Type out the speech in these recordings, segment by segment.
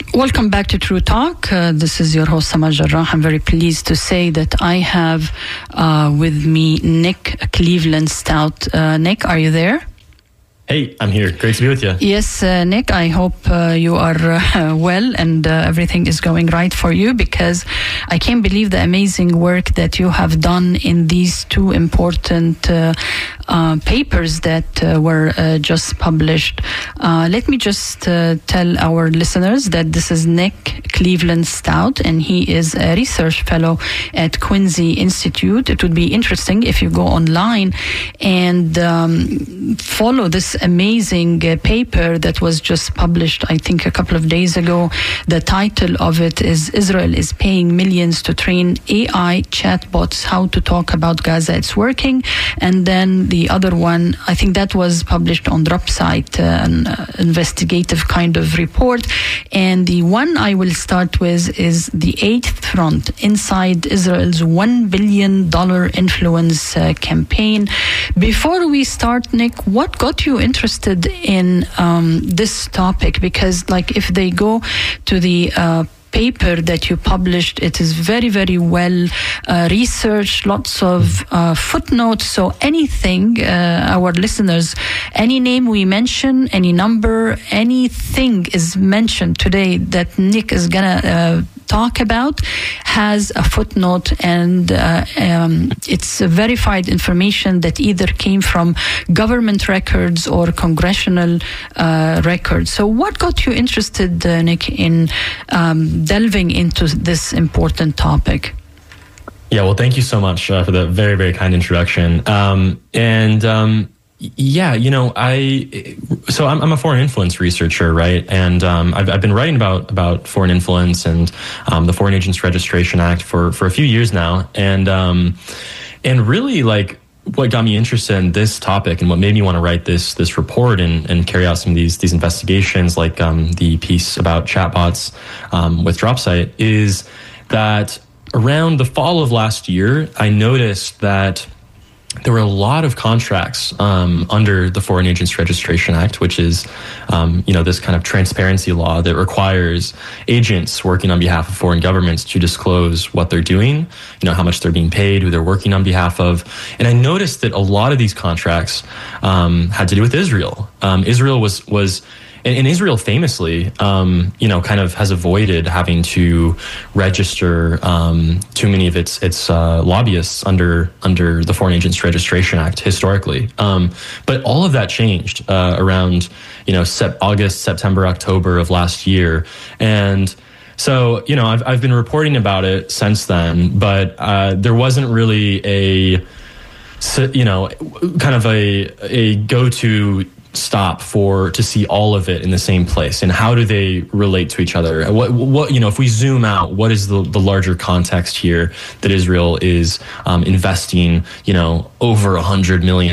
Welcome back to True Talk. This is your host, Sama Jarrah. I'm very pleased to say that I have with me Nick Cleveland Stout. Nick, are you there? Hey, I'm here. Great to be with you. Yes, Nick, I hope you are well and everything is going right for you, because I can't believe the amazing work that you have done in these two important papers that were just published. Let me just tell our listeners that this is Nick Cleveland Stout, and he is a research fellow at Quincy Institute. It would be interesting if you go online and follow this amazing paper that was just published, I think, a couple of days ago. The title of it is Israel is Paying Millions to Train AI Chatbots How to Talk About Gaza. It's working. And then the other one, I think that was published on Dropsite, an investigative kind of report. And the one I will start with is the Eighth Front, inside Israel's $1 billion influence campaign. Before we start, Nick, what got you interested in this topic? Because, like, if they go to the paper that you published, it is very, very well researched, lots of footnotes. So anything, our listeners, any name we mention, any number, anything is mentioned today that Nick is gonna talk about has a footnote, and it's verified information that either came from government records or congressional records. So what got you interested, Nick, in delving into this important topic? Yeah, well, thank you so much for the very, very kind introduction. Yeah, you know, I'm a foreign influence researcher, right? And I've been writing about foreign influence and the Foreign Agents Registration Act for a few years now, and really, like, what got me interested in this topic and what made me want to write this report and carry out some of these investigations, like the piece about chatbots with Dropsite, is that around the fall of last year, I noticed that there were a lot of contracts under the Foreign Agents Registration Act, which is, this kind of transparency law that requires agents working on behalf of foreign governments to disclose what they're doing, how much they're being paid, who they're working on behalf of. And I noticed that a lot of these contracts had to do with Israel. Israel was and Israel famously, kind of has avoided having to register too many of its lobbyists under the Foreign Agents Registration Act historically. But all of that changed around August, September, October of last year, and so I've been reporting about it since then. But there wasn't really a kind of a go-to stop to see all of it in the same place, and how do they relate to each other? What if we zoom out, what is the larger context here that Israel is investing over $100 million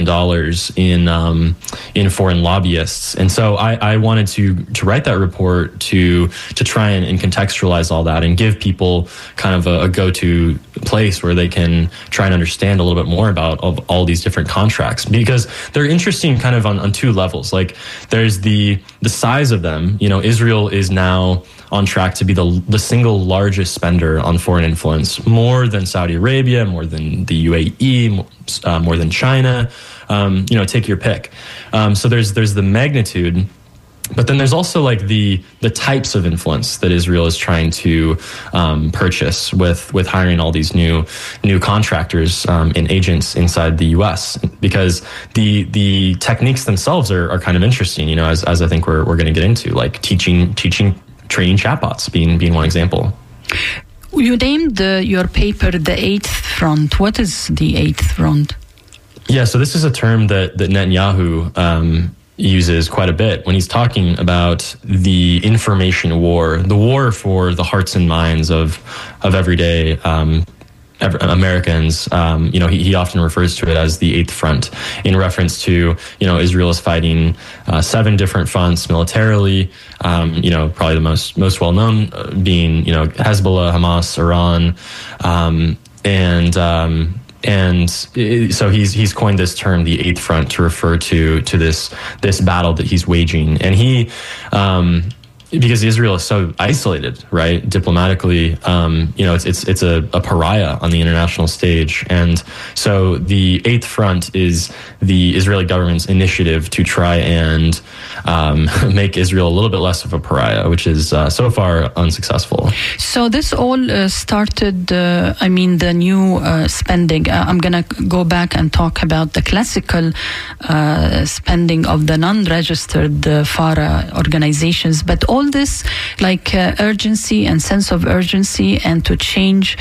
in foreign lobbyists? And so I wanted to write that report to try and contextualize all that and give people kind of a go-to place where they can try and understand a little bit more about all these different contracts, because they're interesting kind of on two levels. Like, there's the size of them. Israel is now on track to be the single largest spender on foreign influence, more than Saudi Arabia, more than the UAE, more than China. Take your pick. So there's the magnitude. But then there's also, like, the types of influence that Israel is trying to purchase with hiring all these new contractors and agents inside the U.S. Because the techniques themselves are kind of interesting. As I think we're going to get into, like training chatbots being one example. You named your paper the Eighth Front. What is the Eighth Front? Yeah, so this is a term that Netanyahu uses quite a bit when he's talking about the information war, the war for the hearts and minds of everyday Americans. He often refers to it as the Eighth Front, in reference to, Israel is fighting 7 different fronts militarily. Probably the most well known being Hezbollah, Hamas, Iran, and so he's coined this term, the Eighth Front, to refer to this battle that he's waging. And he because Israel is so isolated, right? Diplomatically, it's a pariah on the international stage. And so the Eighth Front is the Israeli government's initiative to try and make Israel a little bit less of a pariah, which is so far unsuccessful. So this all started, the new spending. I'm going to go back and talk about the classical spending of the non-registered FARA organizations, but all this urgency and sense of urgency and to change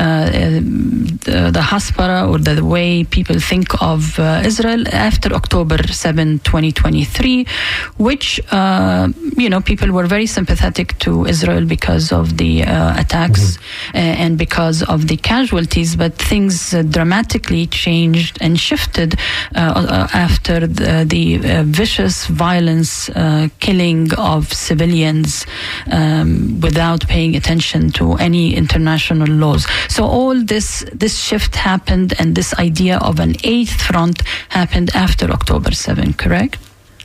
the Haspara or the way people think of Israel after October 7, 2023, which, people were very sympathetic to Israel because of the attacks and because of the casualties, but things dramatically changed and shifted after the vicious violence, killing of civilians without paying attention to any international laws. So all this shift happened, and this idea of an eighth front happened after October 7, correct?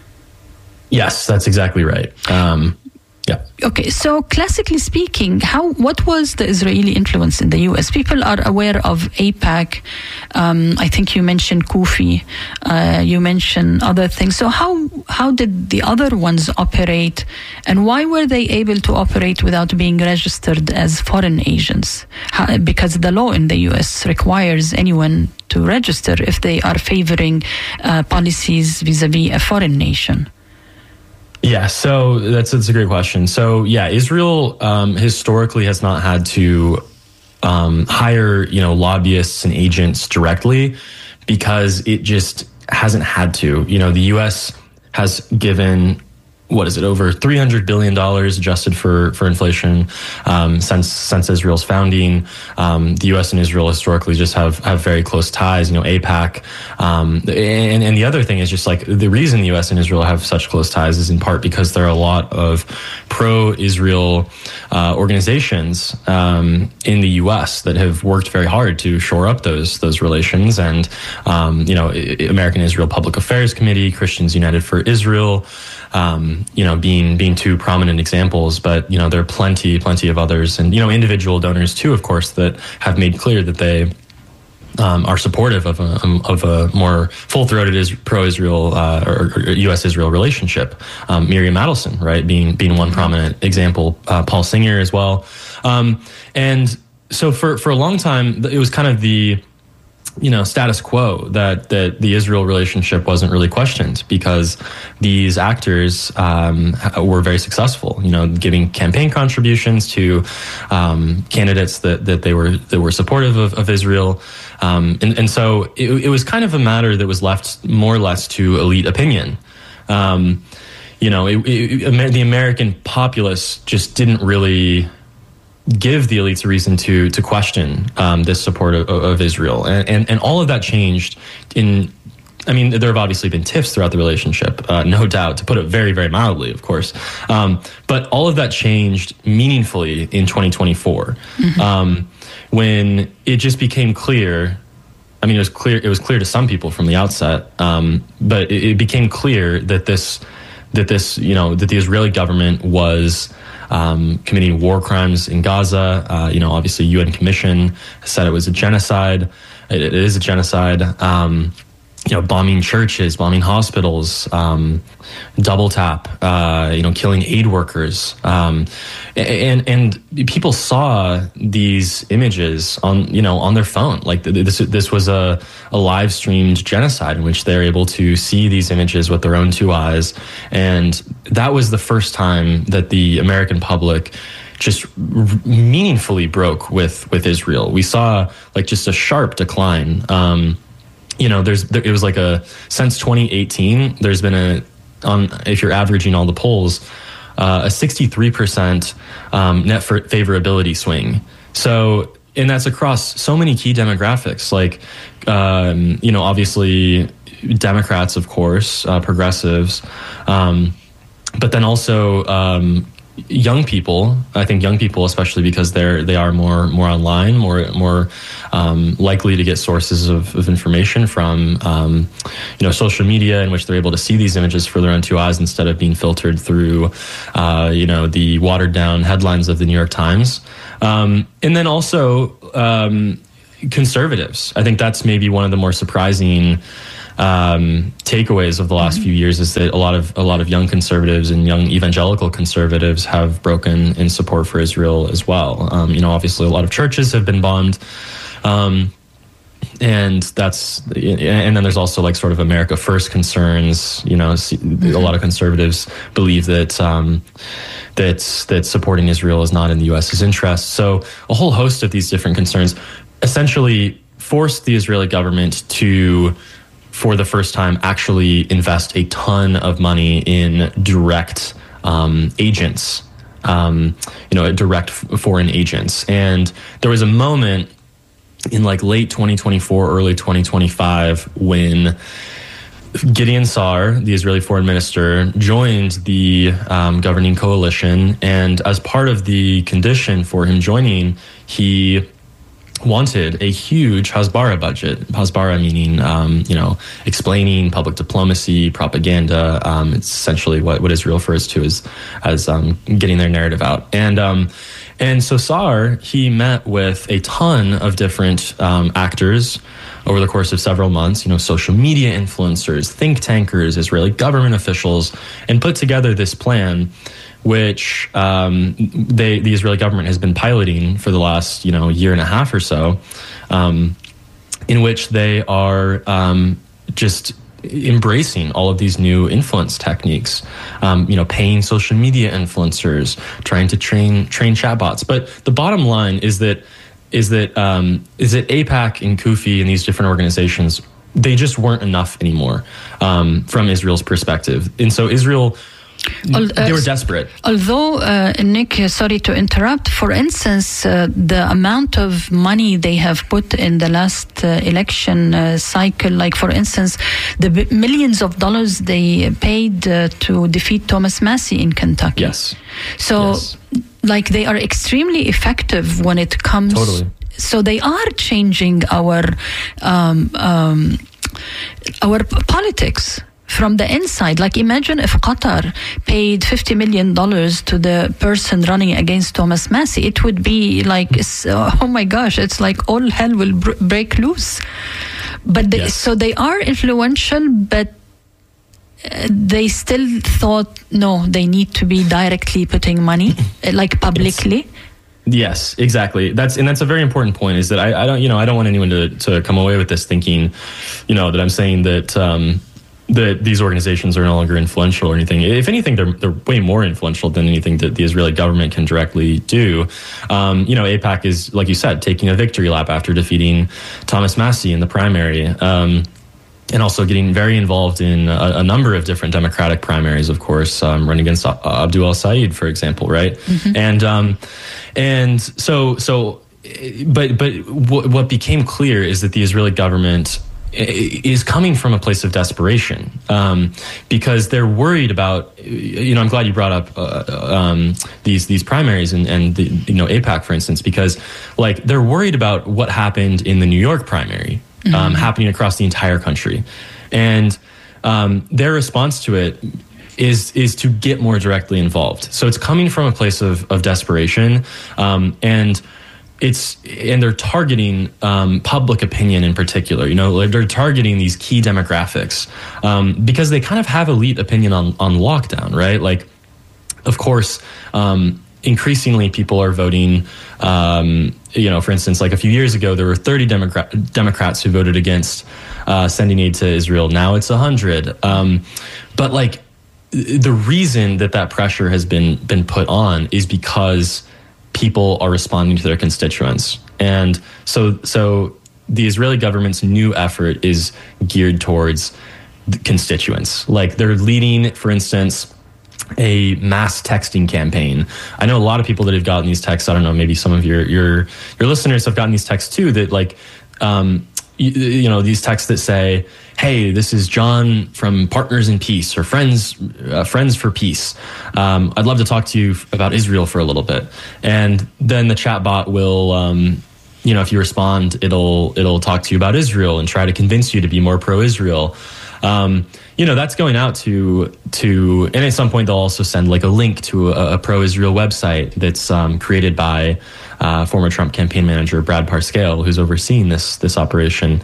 Yes, that's exactly right. Yeah. Okay, so classically speaking, what was the Israeli influence in the U.S.? People are aware of AIPAC. I think you mentioned Kufi. You mentioned other things. So how did the other ones operate, and why were they able to operate without being registered as foreign agents? Because the law in the U.S. requires anyone to register if they are favoring policies vis-a-vis a foreign nation. Yeah, so that's a great question. So yeah, Israel historically has not had to hire lobbyists and agents directly because it just hasn't had to. The U.S. has given over $300 billion adjusted for inflation since Israel's founding. The U.S. and Israel historically just have very close ties. AIPAC, and the other thing is just the reason the U.S. and Israel have such close ties is in part because there are a lot of pro-Israel organizations in the U.S. that have worked very hard to shore up those relations, and American Israel Public Affairs Committee, Christians United for Israel. Being two prominent examples, but there are plenty of others, and individual donors too, of course, that have made clear that they are supportive of a more full-throated pro-Israel or U.S.-Israel relationship. Miriam Adelson, right, being one prominent example. Paul Singer as well, and so for a long time it was kind of the status quo that the Israel relationship wasn't really questioned because these actors were very successful, giving campaign contributions to candidates that they were supportive of Israel. And so it was kind of a matter that was left more or less to elite opinion. The American populace just didn't really give the elites a reason to question this support of Israel. And all of that changed there have obviously been tiffs throughout the relationship, no doubt, to put it very, very mildly, of course. But all of that changed meaningfully in 2024, when it just became clear. It was clear to some people from the outset, but it became clear that the Israeli government was committing war crimes in Gaza. Obviously, UN Commission said it was a genocide. It is a genocide. Bombing churches, bombing hospitals, double tap, killing aid workers. And people saw these images on their phone. This was a live streamed genocide in which they're able to see these images with their own two eyes. And that was the first time that the American public just meaningfully broke with Israel. We saw just a sharp decline. It was since 2018, there's been if you're averaging all the polls, a 63% net favorability swing. So, and that's across so many key demographics, obviously Democrats, of course, progressives, but then also, young people, I think young people, especially because they are more online, more likely to get sources of information from social media, in which they're able to see these images for their own two eyes instead of being filtered through the watered down headlines of the New York Times, and then also conservatives. I think that's maybe one of the more surprising takeaways of the last few years, is that a lot of young conservatives and young evangelical conservatives have broken in support for Israel as well. Obviously a lot of churches have been bombed, and then there's also like sort of America First concerns. A lot of conservatives believe that that supporting Israel is not in the U.S.'s interest. So a whole host of these different concerns essentially forced the Israeli government to, for the first time, actually invest a ton of money in direct agents, direct foreign agents. And there was a moment in like late 2024, early 2025, when Gideon Sa'ar, the Israeli foreign minister, joined the governing coalition. And as part of the condition for him joining, he wanted a huge Hasbara budget. Hasbara meaning, explaining public diplomacy, propaganda. It's essentially what Israel refers to as getting their narrative out. And so Sa'ar, he met with a ton of different actors over the course of several months, social media influencers, think tankers, Israeli government officials, and put together this plan, which the Israeli government has been piloting for the last year and a half or so, in which they are just embracing all of these new influence techniques, paying social media influencers, trying to train chatbots. But the bottom line is that AIPAC and CUFI and these different organizations, they just weren't enough anymore from Israel's perspective, and so Israel. They were desperate. Although, Nick, sorry to interrupt, for instance, the amount of money they have put in the last election cycle, like for instance, the millions of dollars they paid to defeat Thomas Massie in Kentucky. Yes. So, like, they are extremely effective when it comes. Totally. So they are changing our politics from the inside. Like, imagine if Qatar paid $50 million to the person running against Thomas Massie. It would be like, oh my gosh, it's like all hell will break loose. But so they are influential, but they still thought, no, they need to be directly putting money, like publicly. Yes, exactly. That's a very important point, is that I don't want anyone to come away with this thinking, that I'm saying that that these organizations are no longer influential or anything. If anything, they're way more influential than anything that the Israeli government can directly do. AIPAC is, like you said, taking a victory lap after defeating Thomas Massie in the primary, and also getting very involved in a number of different Democratic primaries, of course, running against Abdul El-Sayed, for example, right? Mm-hmm. But what became clear is that the Israeli government is coming from a place of desperation, because they're worried about, I'm glad you brought up these primaries and the, AIPAC, for instance, because like they're worried about what happened in the New York primary, happening across the entire country. And their response to it is to get more directly involved. So it's coming from a place of desperation, and they're targeting public opinion in particular. They're targeting these key demographics because they kind of have elite opinion on lockdown, right? Like, of course, increasingly people are voting. For instance, like a few years ago, there were 30 Democrats who voted against sending aid to Israel. Now it's 100. But like the reason that pressure has been put on is because people are responding to their constituents. And so the Israeli government's new effort is geared towards the constituents. Like they're leading, for instance, a mass texting campaign. I know a lot of people that have gotten these texts. I don't know, maybe some of your listeners have gotten these texts too, that like, these texts that say, hey, this is John from Partners in Peace or Friends for Peace. I'd love to talk to you about Israel for a little bit. And then the chatbot will, if you respond, it'll talk to you about Israel and try to convince you to be more pro-Israel. That's going out to, and at some point they'll also send like a link to a pro-Israel website that's created by former Trump campaign manager Brad Parscale, who's overseeing this operation,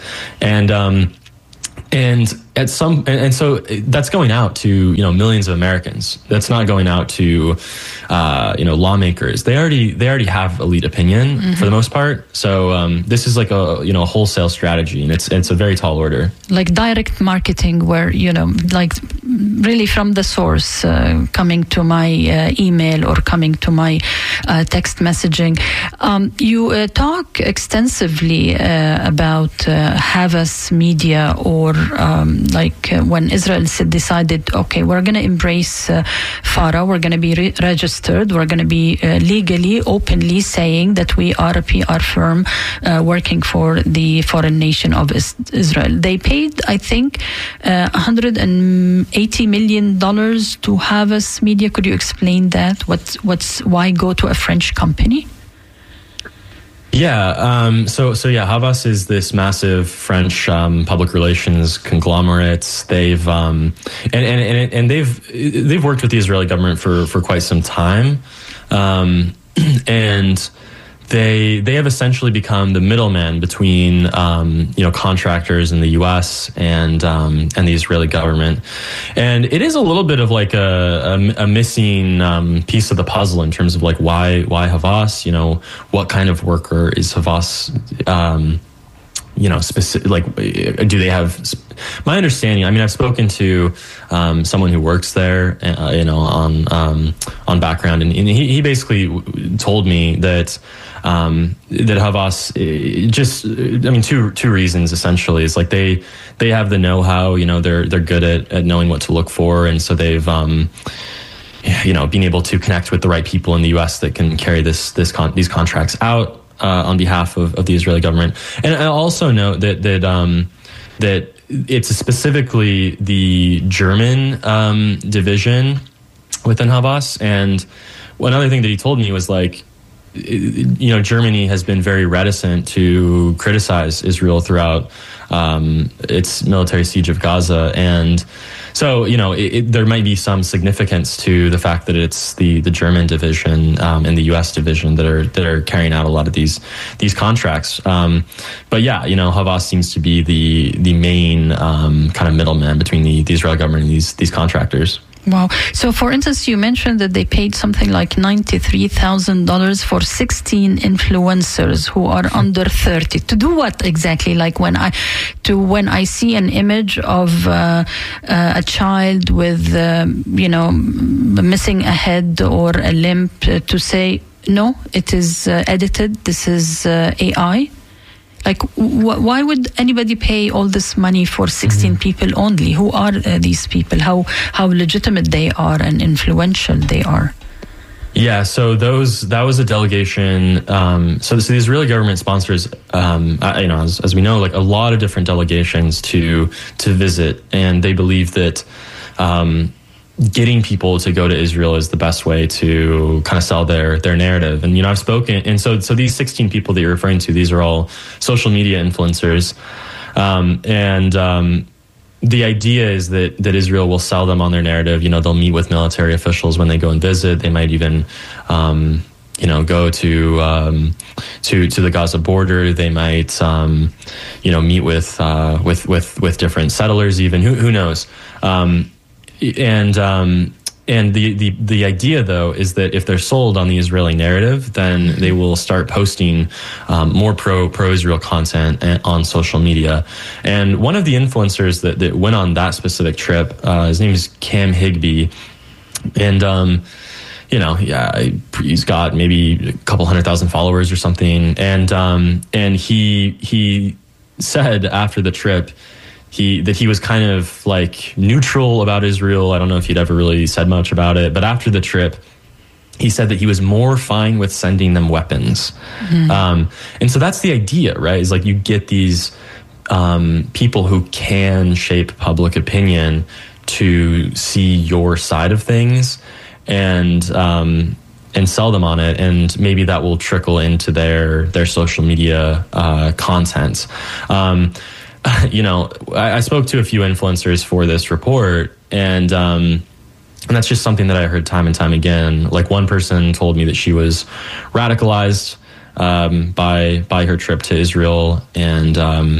and so that's going out to millions of Americans. That's not going out to lawmakers. They already have elite opinion for the most part. So this is like a wholesale strategy, and it's a very tall order. Like direct marketing, where like really from the source, coming to my email or coming to my text messaging. You talk extensively about Havas Media, or when Israel decided, okay, we're going to embrace FARA, we're going to be registered, we're going to be legally, openly saying that we are a PR firm working for the foreign nation of Israel. They paid, I think, $180 million to Havas Media. Could you explain that? Why go to a French company? Yeah. So Havas is this massive French public relations conglomerate. They've and they've worked with the Israeli government for quite some time, and they have essentially become the middleman between contractors in the U.S. and the Israeli government, and it is a little bit of like a missing piece of the puzzle in terms of like why Havas, what kind of worker is Havas, specific, like do they have? My understanding, I mean, I've spoken to someone who works there, on background, and he basically told me that Havas two reasons essentially is like they have the know-how, they're good at knowing what to look for, and so they've being able to connect with the right people in the U.S. that can carry these contracts out on behalf of the Israeli government. And I also note that it's specifically the German division within Havas. And one other thing that he told me was like, Germany has been very reticent to criticize Israel throughout its military siege of Gaza. And so, there might be some significance to the fact that it's the German division and the U.S. division that are carrying out a lot of these contracts. But yeah, Havas seems to be the main kind of middleman between the Israeli government and these contractors. Wow. So, for instance, you mentioned that they paid something like $93,000 for 16 influencers who are under 30. To do what exactly? Like when I see an image of a child with, missing a head or a limb, to say, no, it is edited, this is AI? Like, why would anybody pay all this money for 16 people only? Who are these people? How legitimate they are and influential they are? Yeah, so that was a delegation. So the Israeli government sponsors, as we know, like a lot of different delegations to visit, and they believe that getting people to go to Israel is the best way to kind of sell their narrative. And, I've spoken, and so these 16 people that you're referring to, these are all social media influencers. The idea is that Israel will sell them on their narrative. They'll meet with military officials when they go and visit. They might even, go to the Gaza border. They might, meet with different settlers even, who knows? And the idea, though, is that if they're sold on the Israeli narrative, then they will start posting more pro-Israel content on social media. And one of the influencers that went on that specific trip, his name is Cam Higbee, and he's got maybe a couple 100,000 followers or something. And he said after the trip, that he was kind of like neutral about Israel. I don't know if he'd ever really said much about it, but after the trip, he said that he was more fine with sending them weapons. And so that's the idea, right? Is like you get these people who can shape public opinion to see your side of things and sell them on it, and maybe that will trickle into their social media content. I spoke to a few influencers for this report, and that's just something that I heard time and time again. Like, one person told me that she was radicalized by her trip to Israel, and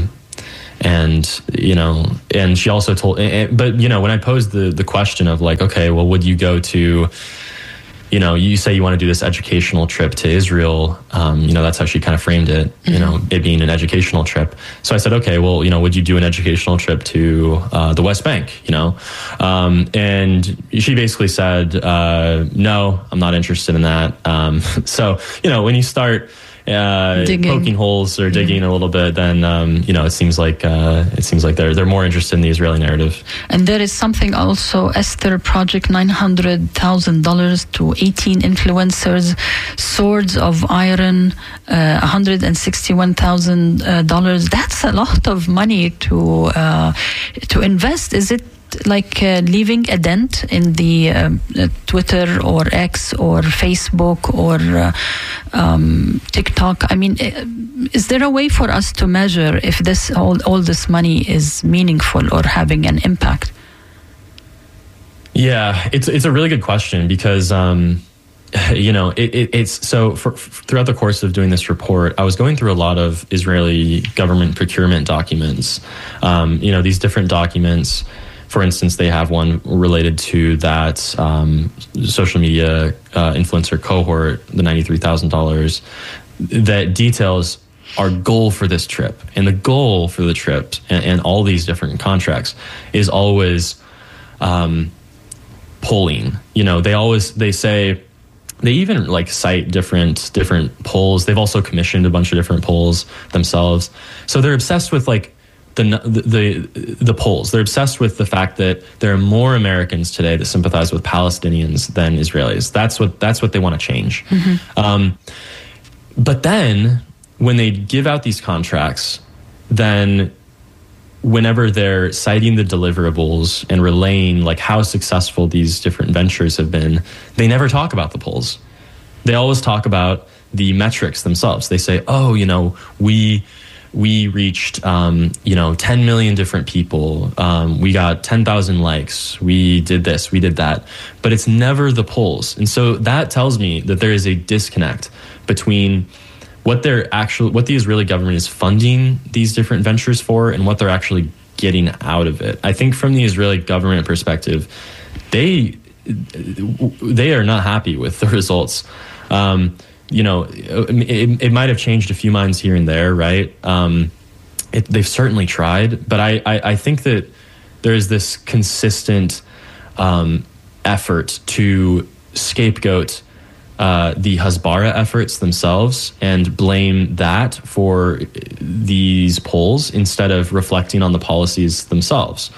she also told, but when I posed the question of like, okay, well, would you go to, you say you want to do this educational trip to Israel, that's how she kind of framed it, it being an educational trip. So I said, okay, well, would you do an educational trip to the West Bank, and she basically said, no, I'm not interested in that. So, when you start poking holes or digging a little bit, then it seems like they're more interested in the Israeli narrative. And there is something also, Esther Project, $900,000 to 18 influencers, Swords of Iron, $161,000. That's a lot of money to invest. Is it like leaving a dent in the Twitter or X or Facebook or TikTok? I mean, is there a way for us to measure if this all this money is meaningful or having an impact? Yeah, it's a really good question, because it's so throughout the course of doing this report, I was going through a lot of Israeli government procurement documents. These different documents. For instance, they have one related to that social media influencer cohort, the $93,000, that details our goal for this trip. And the goal for the trip and all these different contracts is always polling. They say, they even like cite different polls. They've also commissioned a bunch of different polls themselves. So they're obsessed with like the polls. They're obsessed with the fact that there are more Americans today that sympathize with Palestinians than Israelis. That's what they want to change. Mm-hmm. But then when they give out these contracts, then whenever they're citing the deliverables and relaying like how successful these different ventures have been, they never talk about the polls. They always talk about the metrics themselves. They say, we reached, 10 million different people. We got 10,000 likes. We did this, we did that. But it's never the polls. And so that tells me that there is a disconnect between what the Israeli government is funding these different ventures for and what they're actually getting out of it. I think from the Israeli government perspective, they are not happy with the results. It might have changed a few minds here and there, right? They've certainly tried, but I think that there is this consistent effort to scapegoat the Hasbara efforts themselves and blame that for these polls instead of reflecting on the policies themselves.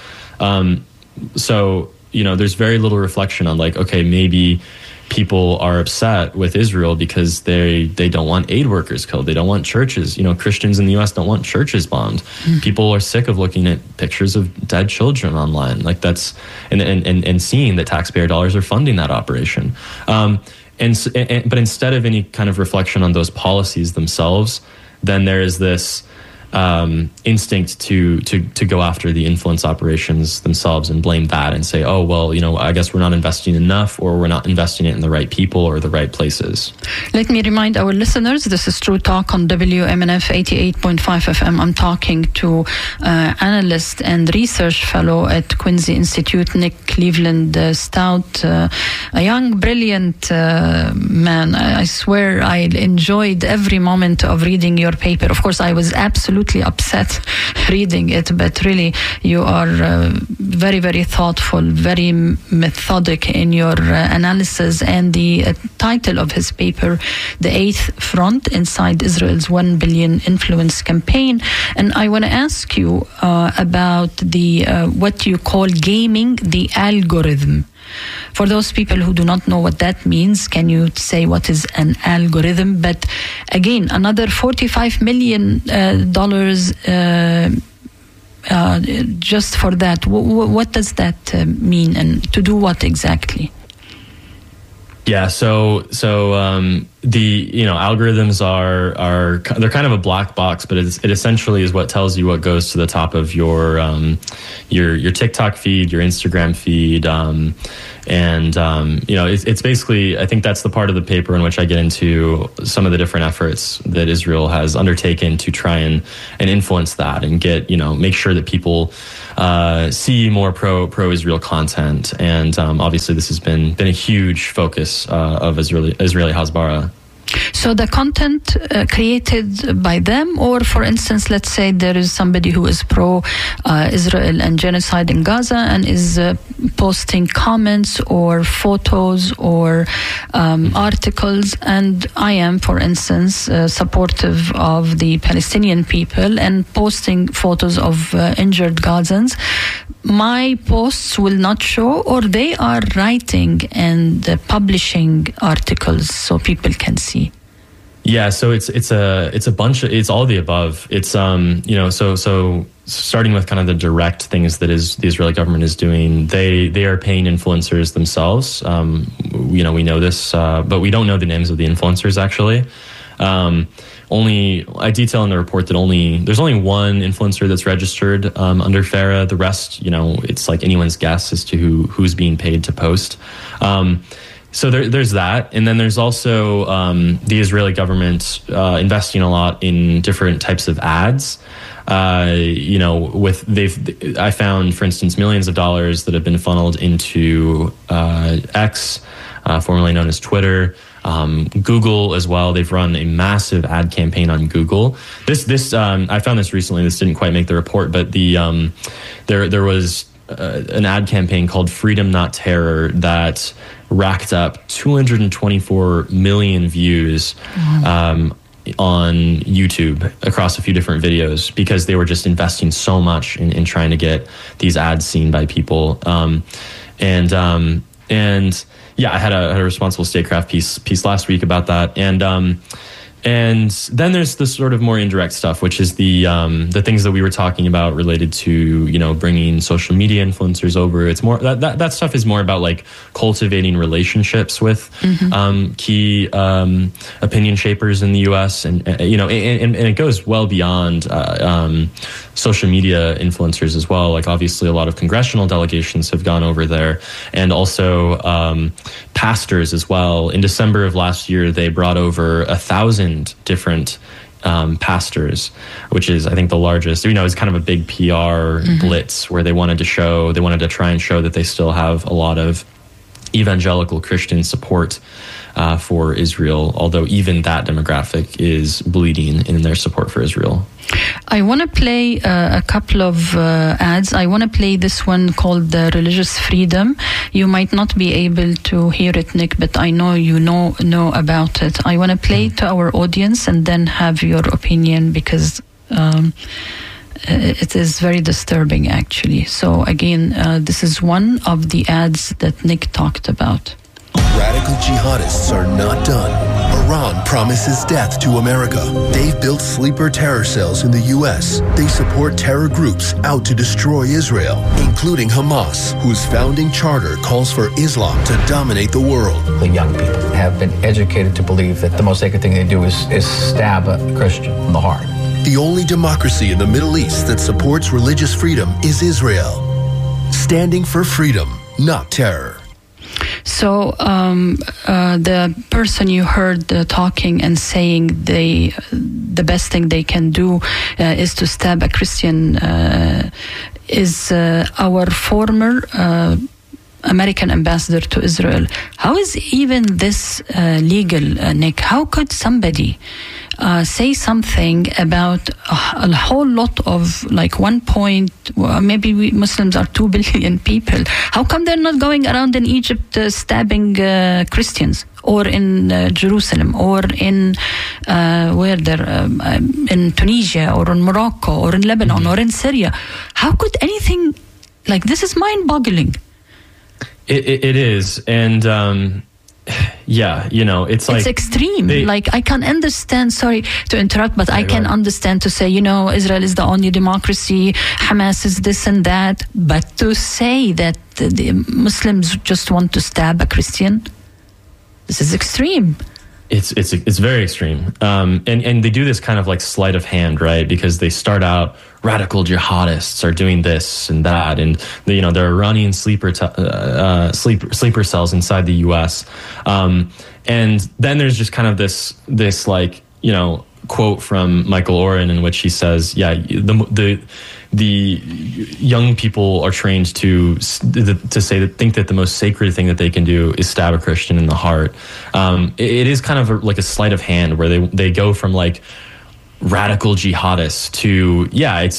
So there's very little reflection on like, okay, maybe people are upset with Israel because they don't want aid workers killed. They don't want churches. Christians in the U.S. don't want churches bombed. Mm. People are sick of looking at pictures of dead children online. Like that's and seeing that taxpayer dollars are funding that operation. But instead of any kind of reflection on those policies themselves, then there is this instinct to go after the influence operations themselves and blame that and say, oh, well, I guess we're not investing enough, or we're not investing it in the right people or the right places. Let me remind our listeners, this is True Talk on WMNF 88.5 FM. I'm talking to analyst and research fellow at Quincy Institute, Nick Cleveland Stout, a young, brilliant man. I swear I enjoyed every moment of reading your paper. Of course, I was absolutely upset reading it, but really you are very, very thoughtful, very methodic in your analysis. And the title of his paper, The Eighth Front Inside Israel's $1 Billion Influence Campaign. And I want to ask you about the what you call gaming the algorithm. For those people who do not know what that means, can you say what is an algorithm? But again, another $45 million just for that, what does that mean, and to do what exactly? Yeah, so the algorithms are they're kind of a black box, but it essentially is what tells you what goes to the top of your TikTok feed, your Instagram feed, it's basically, I think that's the part of the paper in which I get into some of the different efforts that Israel has undertaken to try and influence that and get, make sure that people see more pro-Israel content. And obviously this has been a huge focus of Israeli Hasbara. So the content created by them, or for instance, let's say there is somebody who is pro-Israel and genocide in Gaza and is posting comments or photos or articles, and I am, for instance, supportive of the Palestinian people and posting photos of injured Gazans. My posts will not show, or they are writing and publishing articles so people can see? Yeah, so it's a bunch of, it's all the above. It's so starting with kind of the direct things that the Israeli government is doing. They are paying influencers themselves. We know this, but we don't know the names of the influencers actually. I detail in the report that there's only one influencer that's registered under FARA. The rest, it's like anyone's guess as to who's being paid to post. So there's that, and then there's also the Israeli government investing a lot in different types of ads. I found, for instance, millions of dollars that have been funneled into X, formerly known as Twitter. Google as well. They've run a massive ad campaign on Google. This I found this recently. This didn't quite make the report, but there was an ad campaign called Freedom Not Terror that racked up 224 million views on YouTube across a few different videos, because they were just investing so much in trying to get these ads seen by people. Yeah, I had a responsible statecraft piece last week about that, and then there's the sort of more indirect stuff, which is the things that we were talking about related to bringing social media influencers over. It's more that stuff is more about like cultivating relationships with key opinion shapers in the U.S. and it goes well beyond social media influencers as well. Like obviously a lot of congressional delegations have gone over there, and also pastors as well. In December of last year, they brought over 1,000 different pastors, which is, I think, the largest. It's kind of a big PR blitz where they wanted to try and show that they still have a lot of evangelical Christian support for Israel, although even that demographic is bleeding in their support for Israel. I want to play a couple of ads. I want to play this one called Religious Freedom. You might not be able to hear it, Nick, but I know you know about it. I want to play it to our audience and then have your opinion, because it is very disturbing, actually. So again, this is one of the ads that Nick talked about. Radical jihadists are not done. Iran promises death to America. They've built sleeper terror cells in the U.S. They support terror groups out to destroy Israel, including Hamas, whose founding charter calls for Islam to dominate the world. The young people have been educated to believe that the most sacred thing they do is stab a Christian in the heart. The only democracy in the Middle East that supports religious freedom is Israel. Standing for freedom, not terror. So the person you heard talking and saying the best thing they can do is to stab a Christian is our former American ambassador to Israel. How is even this legal, Nick? How could somebody say something about a whole lot of maybe we Muslims are 2 billion people? How come they're not going around in Egypt stabbing Christians, or in Jerusalem, or in in Tunisia, or in Morocco, or in Lebanon, or in Syria? How could anything like this is mind-boggling? It is, and Yeah, you know, it's like... It's extreme. Like, I can understand, sorry to interrupt, but I can understand to say, you know, Israel is the only democracy, Hamas is this and that, but to say that the Muslims just want to stab a Christian, this is extreme. It's very extreme. And they do this kind of like sleight of hand, right? Because they start out, radical jihadists are doing this and that, and you know, they're running sleeper cells inside the U.S. And then there's just kind of this like, you know, quote from Michael Oren in which he says, yeah, the young people are trained to think that the most sacred thing that they can do is stab a Christian in the heart. It is kind of like a sleight of hand where they go from like radical jihadists to, yeah,